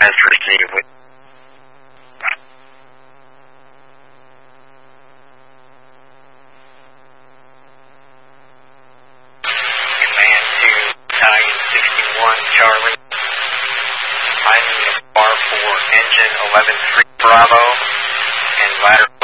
as received. Command to Battalion 61, Charlie. I need a bar for engine 11-3 Bravo and ladder